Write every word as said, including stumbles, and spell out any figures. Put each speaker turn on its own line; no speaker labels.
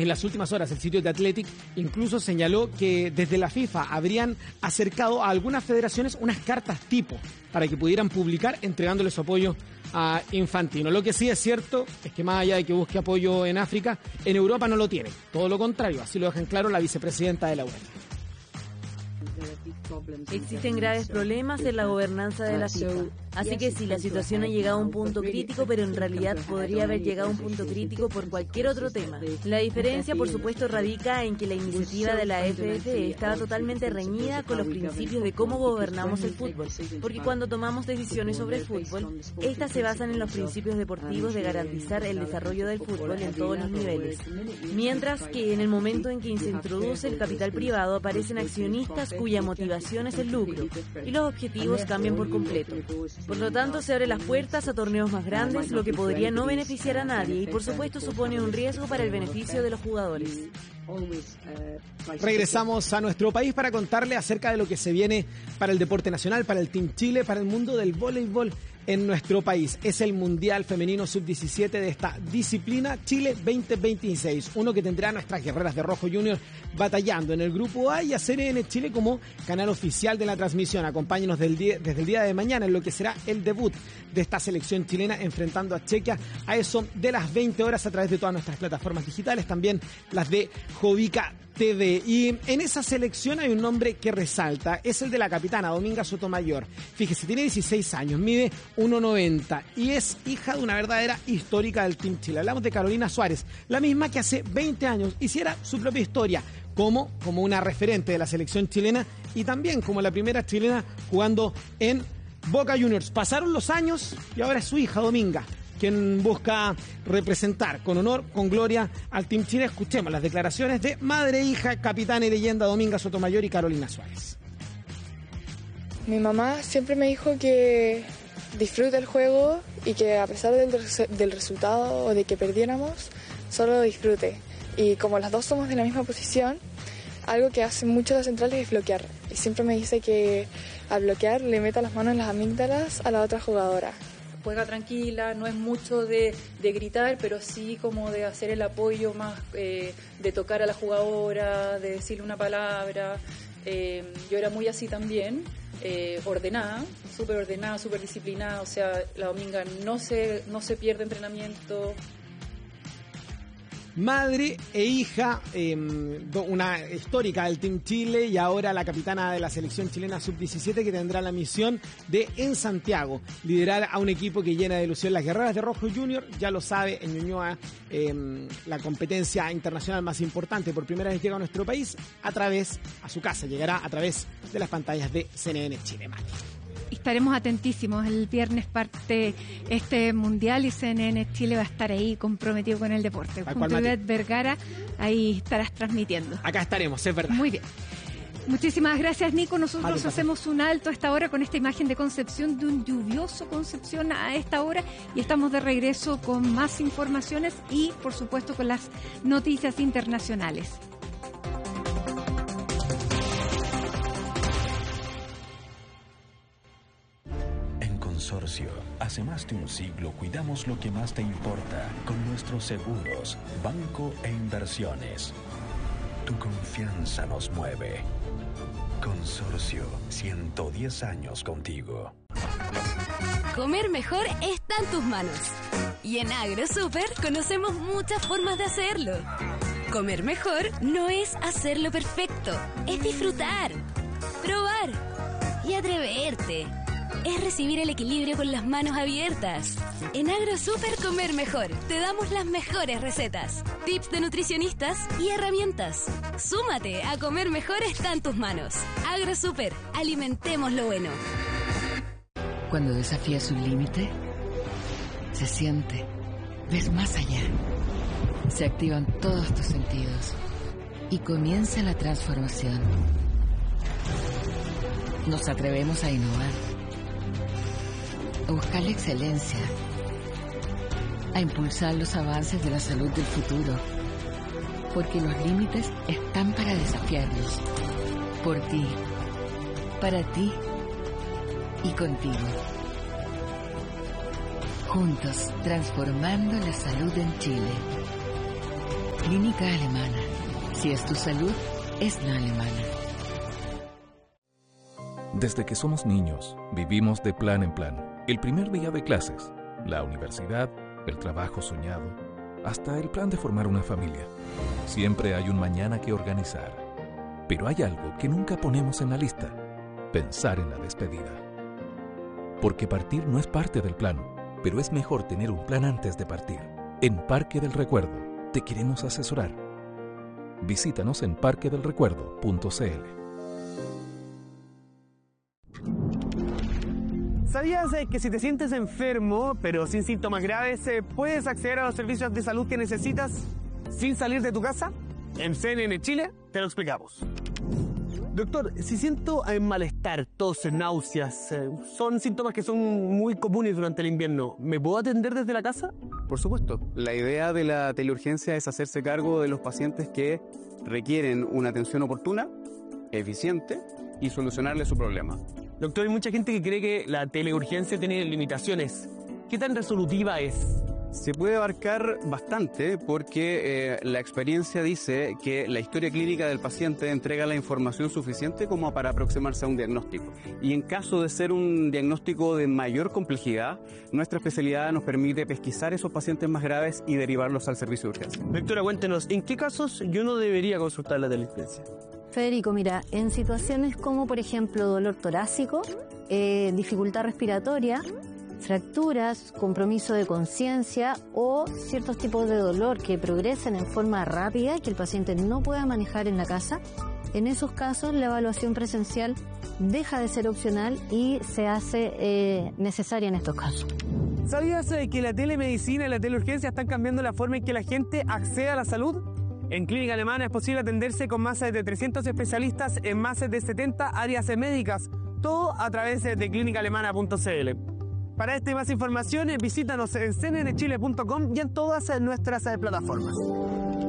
En las últimas horas, el sitio de Athletic incluso señaló que desde la FIFA habrían acercado a algunas federaciones unas cartas tipo para que pudieran publicar entregándole su apoyo a Infantino. Lo que sí es cierto es que más allá de que busque apoyo en África, en Europa no lo tiene. Todo lo contrario, así lo deja en claro la vicepresidenta de la UEFA.
Existen graves problemas en la gobernanza de la FIFA. Así que sí, la situación ha llegado a un punto crítico, pero en realidad podría haber llegado a un punto crítico por cualquier otro tema. La diferencia, por supuesto, radica en que la iniciativa de la F F estaba totalmente reñida con los principios de cómo gobernamos el fútbol. Porque cuando tomamos decisiones sobre el fútbol, estas se basan en los principios deportivos de garantizar el desarrollo del fútbol en todos los niveles. Mientras que en el momento en que se introduce el capital privado, aparecen accionistas cuya motivación es el lucro y los objetivos cambian por completo. Por lo tanto, se abren las puertas a torneos más grandes, lo que podría no beneficiar a nadie y, por supuesto, supone un riesgo para el beneficio de los jugadores.
Regresamos a nuestro país para contarle acerca de lo que se viene para el deporte nacional, para el Team Chile, para el mundo del voleibol en nuestro país. Es el Mundial Femenino sub diecisiete de esta disciplina Chile veinte veintiséis, uno que tendrá a nuestras guerreras de Rojo Junior batallando en el grupo A y a C N N Chile como canal oficial de la transmisión. Acompáñenos del día, desde el día de mañana en lo que será el debut de esta selección chilena enfrentando a Chequia a eso de las veinte horas a través de todas nuestras plataformas digitales, también las de Jovica T V. Y en esa selección hay un nombre que resalta, es el de la capitana Dominga Sotomayor. Fíjese, tiene dieciséis años, mide uno noventa y es hija de una verdadera histórica del Team Chile. Hablamos de Carolina Suárez, la misma que hace veinte años hiciera su propia historia, como, como una referente de la selección chilena y también como la primera chilena jugando en Boca Juniors. Pasaron los años y ahora es su hija Dominga quien busca representar con honor, con gloria al Team Chile. Escuchemos las declaraciones de madre, hija, capitana y leyenda Dominga Sotomayor y Carolina Suárez.
Mi mamá siempre me dijo que disfrute el juego y que a pesar del, del resultado o de que perdiéramos, solo disfrute. Y como las dos somos de la misma posición, algo que hacen mucho las centrales es bloquear. Y siempre me dice que al bloquear le meta las manos en las amígdalas a la otra jugadora.
Juega tranquila, no es mucho de, de gritar, pero sí como de hacer el apoyo más, eh, de tocar a la jugadora, de decirle una palabra. Eh, yo era muy así también, eh, ordenada, súper ordenada, súper disciplinada, o sea, la Dominga no se, no se pierde entrenamiento.
Madre e hija, eh, una histórica del Team Chile y ahora la capitana de la selección chilena sub diecisiete que tendrá la misión de, en Santiago, liderar a un equipo que llena de ilusión las guerreras de Rojo Junior. Ya lo sabe, en Ñuñoa, eh, la competencia internacional más importante por primera vez llega a nuestro país a través, a su casa, llegará a través de las pantallas de C N N Chile. Mati.
Estaremos atentísimos. El viernes parte este mundial y C N N Chile va a estar ahí comprometido con el deporte. Junto a Ivette Vergara, ahí estarás transmitiendo.
Acá estaremos, es verdad.
Muy bien. Muchísimas gracias, Nico. Nosotros
vale,
hacemos un alto a esta hora con esta imagen de Concepción, de un lluvioso Concepción a esta hora, y estamos de regreso con más informaciones y, por supuesto, con las noticias internacionales.
Consorcio. Hace más de un siglo cuidamos lo que más te importa con nuestros seguros, banco e inversiones. Tu confianza nos mueve. Consorcio, ciento diez años contigo.
Comer mejor está en tus manos. Y en AgroSuper conocemos muchas formas de hacerlo. Comer mejor no es hacerlo perfecto, es disfrutar, probar y atreverte. Es recibir el equilibrio con las manos abiertas. En AgroSuper Comer Mejor te damos las mejores recetas, tips de nutricionistas y herramientas. Súmate a Comer Mejor está en tus manos. AgroSuper, alimentemos lo bueno.
Cuando desafías un límite, se siente, ves más allá. Se activan todos tus sentidos y comienza la transformación. Nos atrevemos a innovar, a buscar la excelencia, a impulsar los avances de la salud del futuro, porque los límites están para desafiarlos, por ti, para ti y contigo. Juntos, transformando la salud en Chile. Clínica Alemana. Si es tu salud, es la alemana.
Desde que somos niños, vivimos de plan en plan. El primer día de clases, la universidad, el trabajo soñado, hasta el plan de formar una familia. Siempre hay un mañana que organizar. Pero hay algo que nunca ponemos en la lista: pensar en la despedida. Porque partir no es parte del plan, pero es mejor tener un plan antes de partir. En Parque del Recuerdo te queremos asesorar. Visítanos en parque del recuerdo punto c l.
¿Sabías eh, que si te sientes enfermo, pero sin síntomas graves, eh, puedes acceder a los servicios de salud que necesitas sin salir de tu casa? En C N N Chile te lo explicamos. Doctor, si siento eh, malestar, tos, náuseas, eh, son síntomas que son muy comunes durante el invierno, ¿me puedo atender desde la casa?
Por supuesto. La idea de la teleurgencia es hacerse cargo de los pacientes que requieren una atención oportuna, eficiente y solucionarle su problema.
Doctor, hay mucha gente que cree que la teleurgencia tiene limitaciones. ¿Qué tan resolutiva es?
Se puede abarcar bastante porque eh, la experiencia dice que la historia clínica del paciente entrega la información suficiente como para aproximarse a un diagnóstico. Y en caso de ser un diagnóstico de mayor complejidad, nuestra especialidad nos permite pesquisar esos pacientes más graves y derivarlos al servicio de urgencia.
Doctora, cuéntenos, ¿en qué casos yo no debería consultar la teleurgencia?
Federico, mira, en situaciones como por ejemplo dolor torácico, eh, dificultad respiratoria, fracturas, compromiso de conciencia o ciertos tipos de dolor que progresen en forma rápida y que el paciente no pueda manejar en la casa, en esos casos la evaluación presencial deja de ser opcional y se hace eh, necesaria en estos casos.
¿Sabías eh, que la telemedicina y la teleurgencia están cambiando la forma en que la gente accede a la salud? En Clínica Alemana es posible atenderse con más de trescientos especialistas en más de setenta áreas médicas, todo a través de clínica alemana punto c l. Para esta y más información, visítanos en c n n chile punto com y en todas nuestras plataformas.